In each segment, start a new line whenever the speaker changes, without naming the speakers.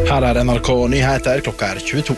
Her NRK Nyheter, klokka 22.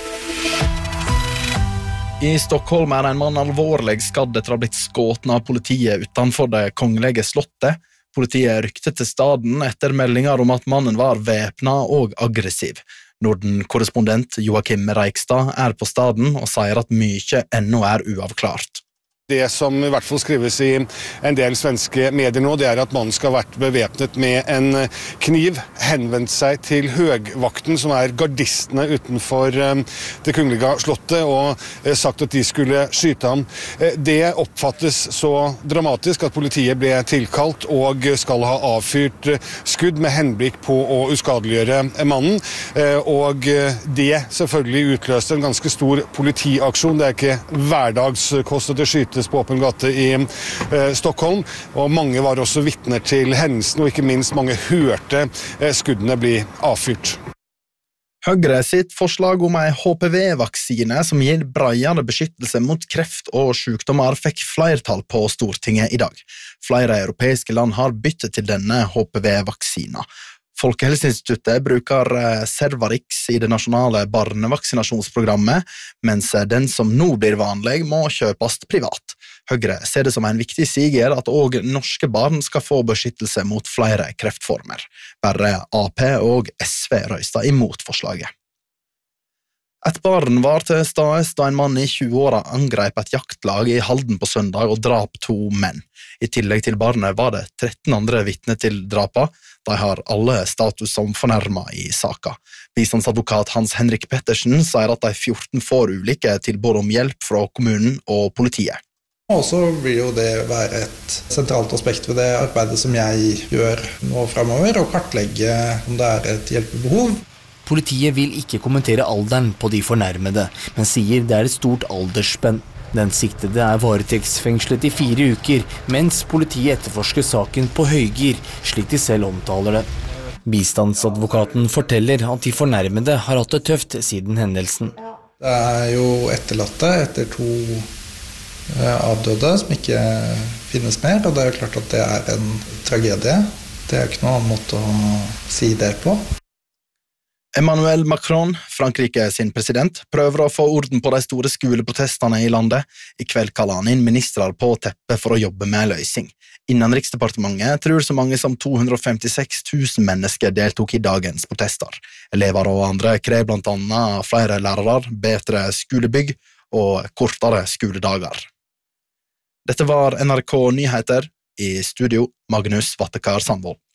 I Stockholm en mann alvorlig skadd etter å ha blitt skåten av politiet utenfor det kongelige slottet. Politiet rykte til staden etter meldinger om at mannen var væpnet og aggressiv. Norden-korrespondent Joakim Reikstad på staden og sier at mye ennå uavklart.
Det som I hvert fall skrives I en del svenske medier nå, det at mannen skal ha vært bevæpnet med en kniv, henvendt seg til høgvakten, som gardistene utenfor det kongelige slottet, og sagt at de skulle skyte ham. Det oppfattes så dramatisk at politiet ble tilkalt og skal ha avfyrt skudd med henblikk på å uskadeliggjøre mannen, og det selvfølgelig utløste en ganske stor politiaksjon. Det ikke hverdagskost at det skytes på åpen gate I Stockholm, og mange var også vitner til hendelsen, og ikke minst mange hørte skuddene bli avfyrt.
Høyre sitt forslag om en HPV-vaksine som gir bredere beskyttelse mot kreft og sykdommer fikk flertall på Stortinget I dag. Flere europeiske land har byttet til denne HPV-vaksina. Folkehelseinstituttet bruker Cervarix I det nasjonale barnevaksinasjonsprogrammet, mens den som nå blir vanlig må kjøpes privat. Høyre ser det som en viktig siger at også norske barn skal få beskyttelse mot flere kreftformer. Bare AP og SV røyster imot forslaget. Et barn var til stede da en mann I 20-åra angrep et jaktlag I Halden på søndag og drap 2 menn. I tillegg til barnet var det 13 andre vitner til drapa. De har alle status som fornærmet I saka. Bistandsadvokat Hans Henrik Pettersen sier at de 14 får ulike tilbud om hjelp fra kommunen og politiet.
Og så vil jo det være et sentralt aspekt ved det arbeidet som jeg gjør nå fremover, og kartlegge om det et hjelpebehov.
Politiet vil ikke kommentere alderen på de fornærmede, men sier det et stort aldersspenn. Den siktede varetektsfengslet I 4 uker, mens politiet etterforsker saken på høygir, slik de selv omtaler det. Bistandsadvokaten forteller at de fornærmede har hatt det tøft siden hendelsen.
Det jo etterlatte etter 2 avdøde som ikke finnes mer, og det jo klart at det en tragedie. Det ikke noen annen måte å si det på.
Emmanuel Macron, Frankrike sin president, prøver å få orden på de store skoleprotestene I landet. I kveld kaller han inn ministrar på teppet for å jobbe med løsning. Innenriksdepartementet tror så mange som 256 000 mennesker deltok I dagens protester. Elever og andre krever blant annet flere lærere, bedre skolebygg og kortere skoledager. Dette var NRK Nyheter. I studio Magnus Vattekar Sandvold.